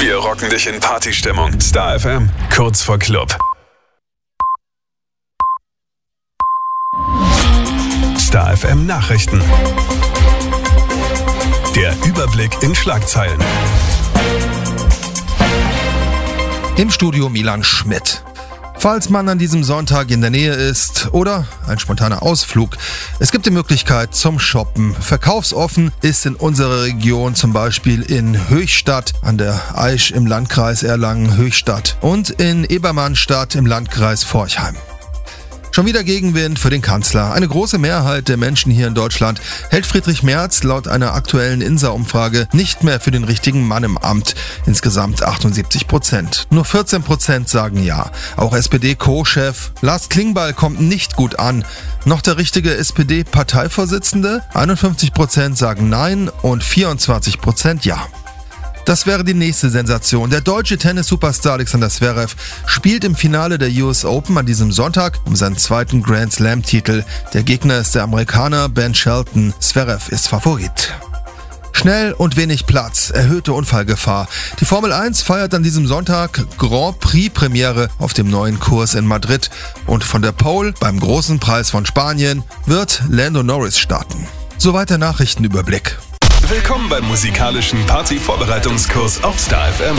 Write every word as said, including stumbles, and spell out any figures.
Wir rocken dich in Partystimmung. Star F M, kurz vor Club. Star F M Nachrichten. Der Überblick in Schlagzeilen. Im Studio Milan Schmidt. Falls man an diesem Sonntag in der Nähe ist oder ein spontaner Ausflug, es gibt die Möglichkeit zum Shoppen. Verkaufsoffen ist in unserer Region zum Beispiel in Höchstadt an der Aisch im Landkreis Erlangen-Höchstadt und in Ebermannstadt im Landkreis Forchheim. Schon wieder Gegenwind für den Kanzler. Eine große Mehrheit der Menschen hier in Deutschland hält Friedrich Merz laut einer aktuellen I N S A-Umfrage nicht mehr für den richtigen Mann im Amt. Insgesamt achtundsiebzig Prozent. Nur vierzehn Prozent sagen ja. Auch S P D-Co-Chef Lars Klingbeil kommt nicht gut an. Noch der richtige S P D-Parteivorsitzende? einundfünfzig Prozent sagen nein und vierundzwanzig Prozent ja. Das wäre die nächste Sensation. Der deutsche Tennis-Superstar Alexander Zverev spielt im Finale der U S Open an diesem Sonntag um seinen zweiten Grand Slam-Titel. Der Gegner ist der Amerikaner Ben Shelton. Zverev ist Favorit. Schnell und wenig Platz, erhöhte Unfallgefahr. Die Formel eins feiert an diesem Sonntag Grand Prix-Premiere auf dem neuen Kurs in Madrid. Und von der Pole beim großen Preis von Spanien wird Lando Norris starten. Soweit der Nachrichtenüberblick. Willkommen beim musikalischen Party-Vorbereitungskurs auf Star F M.